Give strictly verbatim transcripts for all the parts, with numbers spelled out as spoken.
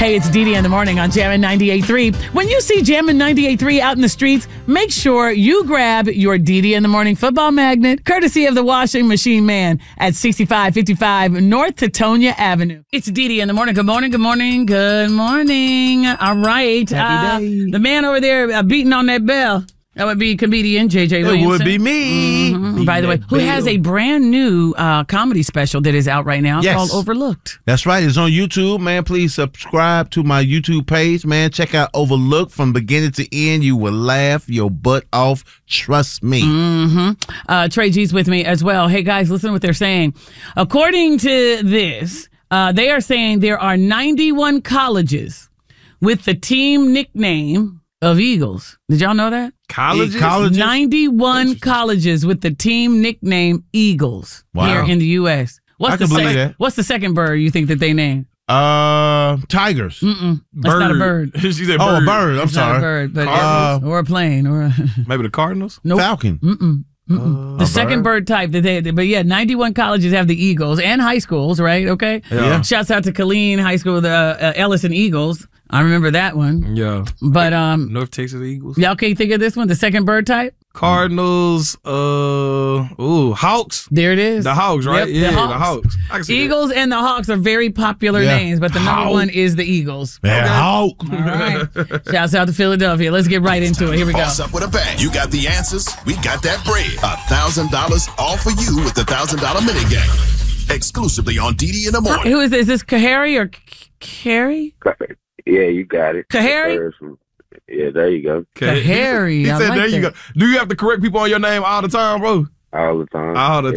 Hey, it's Dee Dee in the morning on Jammin' ninety-eight point three. When you see Jammin' ninety-eight point three out in the streets, make sure you grab your Dee Dee in the morning football magnet, courtesy of the washing machine man at sixty-five fifty-five North Teutonia Avenue. It's Dee Dee in the morning. Good morning, good morning, good morning. All right. Happy day. Uh, the man over there uh, beating on that bell. That would be comedian J J Williamson. It would be me. Mm-hmm. By the way, who has a brand new uh, comedy special that is out right now Yes. called Overlooked. That's right. It's on YouTube, man. Please subscribe to my YouTube page, man. Check out Overlooked from beginning to end. You will laugh your butt off. Trust me. Mm-hmm. Uh, Trey G's with me as well. Hey, guys, listen to what they're saying. According to this, uh, they are saying there are ninety-one colleges with the team nickname of Eagles. Did y'all know that? Colleges? colleges? ninety-one colleges with the team nickname Eagles Wow. here in the U S. What's I the can believe second, that. What's the second bird you think that they named? Uh, Tigers. Mm-mm. That's not a bird. She said Oh, bird. a bird. I'm It's sorry. not a bird, but Uh, or a plane, or a Maybe the Cardinals? nope. Falcon. Mm-mm. Mm-mm. the a second bird type that they, but yeah, ninety-one colleges have the Eagles and high schools, right? Okay. Yeah. Shouts out to Killeen High School, the uh, Ellison Eagles. I remember that one. Yeah. But um, North Texas Eagles. y'all can't think of this one, the second bird type. Cardinals, uh, ooh, Hawks. There it is. The Hawks, right? Yep, yeah, the the Hawks. Hawks. I can see that. Eagles and the Hawks are very popular Yeah. names, but the number Hawk. one is the Eagles. Man, Hawk. All right. Shouts out to Philadelphia. Let's get right into it. Here we go. Boss up with a bang. You got the answers. We got that bread. A thousand dollars all for you with the thousand dollar mini game. Exclusively on Dee Dee in the morning. Who is this? Is this Kahari or K- Carrie? Yeah, you got it. Kahari? Yeah, there you go. Okay. Kahari. He I said, like there you that. go. Do you have to correct people on your name all the time, bro? All the time. All the Every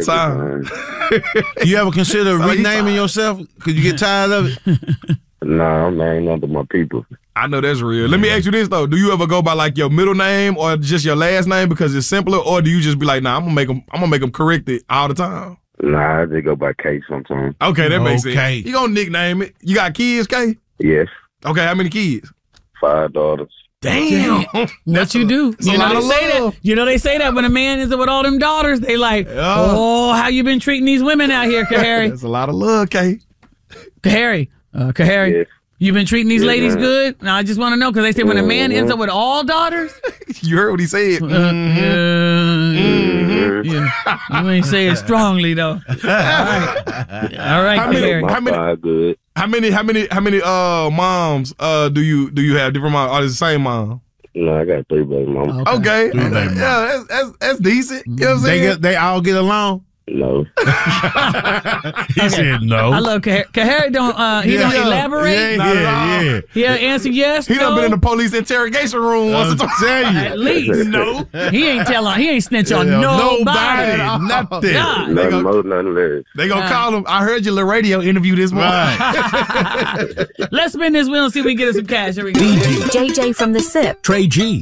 time. You ever consider So he renaming tired. yourself? Could you get tired of it? Nah, I'm named after my people. I know that's real. Let me ask you this, though. Do you ever go by, like, your middle name or just your last name because it's simpler? Or do you just be like, nah, I'm going to make them I'm gonna make them correct it all the time? Nah, I just go by K sometimes. Okay, that makes Okay. sense. You going to nickname it. You got kids, K? Yes, Okay, how many kids? five daughters. Damn. What you do? That's a You know lot they of say love. that. You know they say that when a man is with all them daughters, they like, Yeah. oh, how you been treating these women out here, Kahari? That's a lot of love, K. Kahari, uh, Kahari, Yes. you been treating these Yeah, ladies man. good? Now I just want to know because they say when a man ends Mhm. up with all daughters, You heard what he said. uh, Mhm. uh, yeah, you ain't say it strongly though. All right, all right, How many- Kahari. My How many- five good. How many, how many, how many uh moms uh do you do you have? Different moms? Or is it the same mom? No, I got three baby mamas. Okay. Three baby Yeah, moms. that's, that's, that's decent. You know what I'm They saying? get, they all get along. No. He said no. I love Kahari. Kahari don't uh, he don't Yeah. elaborate. Yeah, Not at yeah, all. yeah. He'll answer yes. he no. done been in the police interrogation room once or I'm twice. telling you. At least No. he ain't telling. He ain't snitch on Yeah, nobody. nobody, nothing. God. They Nothing go- more, nothing less. They gonna Uh. call him. I heard your little radio interview this morning. Right. Let's spin this wheel and see if we can get us some cash. Here we go. J J from the S I P. Trey G.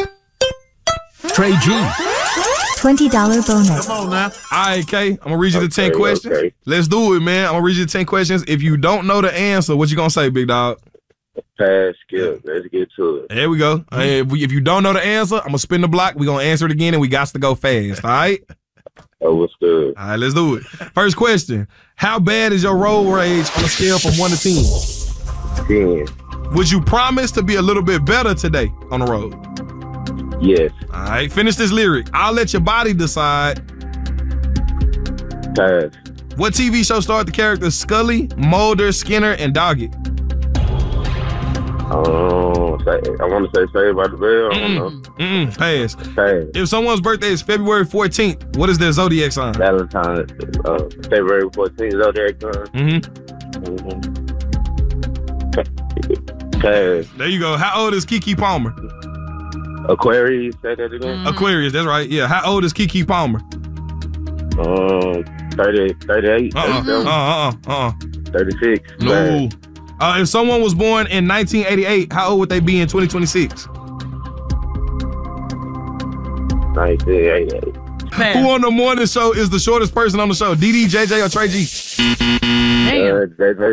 Trey G. twenty dollars bonus. Come on now. All right, Kay. I'm gonna read you the ten Okay, questions. okay. Let's do it, man. I'm gonna read you the ten questions. If you don't know the answer, what you gonna say, big dog? Pass, skip. Let's get to it. There we go. Hey, if, we, if you don't know the answer, I'm gonna spin the block. We gonna answer it again, and we got to go fast. All right. Oh, what's good? All right, let's do it. First question: how bad is your road rage on a scale from one to ten? ten. Would you promise to be a little bit better today on the road? Yes. All right, finish this lyric. I'll let your body decide. Pass. What T V show starred the characters Scully, Mulder, Skinner, and Doggett? Um, say, I want to say Saved by the Bell. I don't know. Mm-mm, pass. Pass. If someone's birthday is February fourteenth, what is their zodiac sign? Valentine's, uh, February fourteenth, Zodiac sign. Mm-hmm. Mm-hmm. Pass. There you go. How old is Keke Palmer? Aquarius, say that again. Aquarius, that's right. Yeah. How old is Keke Palmer? Um, thirty, thirty-eight, Uh-uh. thirty-seven, Uh-uh. Uh-uh. thirty-six. No. Uh, if someone was born in nineteen eighty-eight, how old would they be in twenty twenty-six? nineteen eighty-eight. Pass. Who on the morning show is the shortest person on the show? D D, J J, or Trey G? Damn. Uh, J J.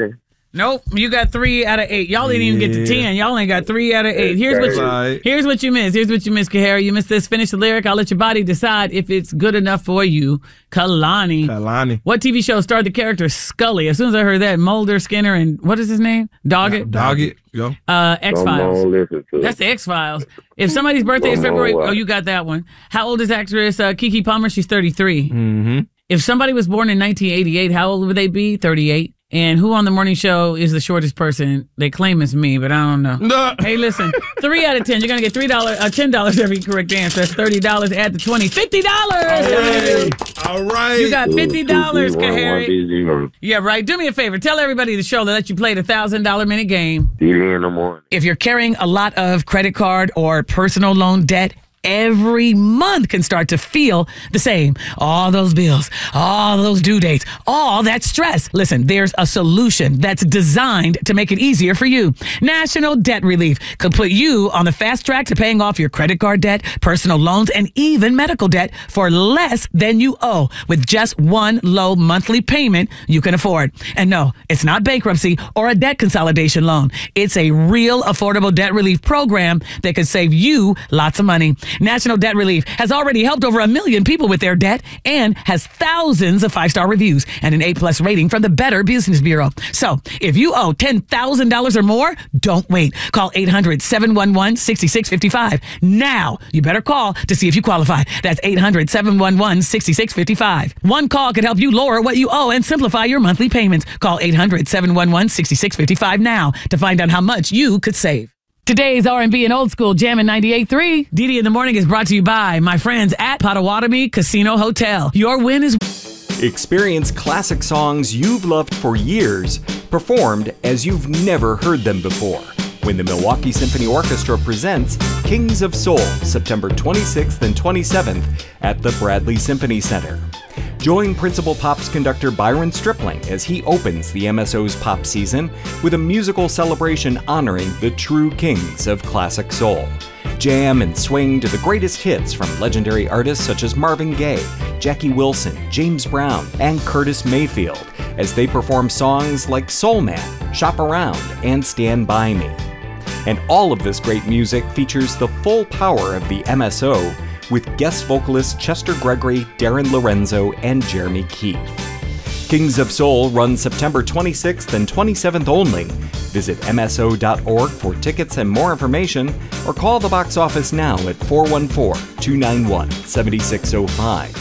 Nope, you got three out of eight. Y'all didn't even get to ten. Y'all only got three out of eight. Here's what you, Right. here's what you missed. Here's what you missed, Kahari. You missed this. Finish the lyric. I'll let your body decide if it's good enough for you. Kalani. Kalani. What T V show starred the character Scully? As soon as I heard that, Mulder, Skinner, and what is his name? Doggett? Dog it. Yo. Uh, X-Files. Don't listen to That's it. the X-Files. If somebody's birthday is Come on, February, what? oh, you got that one. How old is actress uh, Keke Palmer? She's thirty-three. Mm-hmm. If somebody was born in nineteen eighty-eight, how old would they be? thirty-eight. And who on the morning show is the shortest person? They claim it's me, but I don't know. No. Hey, listen, three out of ten. You're going to get three dollars, uh, ten dollars every correct answer. That's thirty dollars. Add the twenty. fifty dollars. Hey. All right. You got fifty dollars, Two, two, one, one, Kahari. zero. Yeah, right. Do me a favor. Tell everybody the show that let you play the one thousand dollars minute game. D D in the morning. If you're carrying a lot of credit card or personal loan debt, every month can start to feel the same. All those bills, all those due dates, all that stress. Listen, there's a solution that's designed to make it easier for you. National Debt Relief could put you on the fast track to paying off your credit card debt, personal loans, and even medical debt for less than you owe with just one low monthly payment you can afford. And no, it's not bankruptcy or a debt consolidation loan. It's a real affordable debt relief program that could save you lots of money. National Debt Relief has already helped over a million people with their debt and has thousands of five-star reviews and an A-plus rating from the Better Business Bureau. So if you owe ten thousand dollars or more, don't wait. Call eight hundred, seven one one, six six five five. Now, you better call to see if you qualify. That's eight hundred, seven one one, six six five five. One call could help you lower what you owe and simplify your monthly payments. Call eight hundred, seven one one, six six five five now to find out how much you could save. Today's R and B and Old School Jammin' ninety-eight point three. D D in the Morning is brought to you by my friends at Potawatomi Casino Hotel. Your win is... Experience classic songs you've loved for years, performed as you've never heard them before. When the Milwaukee Symphony Orchestra presents Kings of Soul, September twenty-sixth and twenty-seventh at the Bradley Symphony Center. Join Principal Pop's conductor Byron Stripling as he opens the M S O's pop season with a musical celebration honoring the true kings of classic soul. Jam and swing to the greatest hits from legendary artists such as Marvin Gaye, Jackie Wilson, James Brown, and Curtis Mayfield as they perform songs like Soul Man, Shop Around, and Stand By Me. And all of this great music features the full power of the M S O with guest vocalists Chester Gregory, Darren Lorenzo, and Jeremy Keefe. Kings of Soul runs September twenty-sixth and twenty-seventh only. Visit M S O dot org for tickets and more information, or call the box office now at four one four, two nine one, seven six zero five.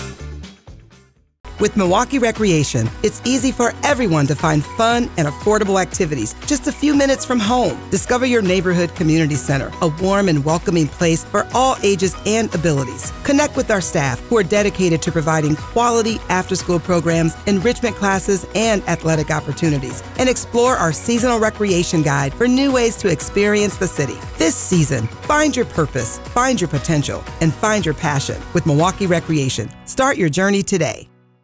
With Milwaukee Recreation, it's easy for everyone to find fun and affordable activities just a few minutes from home. Discover your neighborhood community center, a warm and welcoming place for all ages and abilities. Connect with our staff who are dedicated to providing quality after-school programs, enrichment classes, and athletic opportunities. And explore our seasonal recreation guide for new ways to experience the city. This season, find your purpose, find your potential, and find your passion with Milwaukee Recreation. Start your journey today.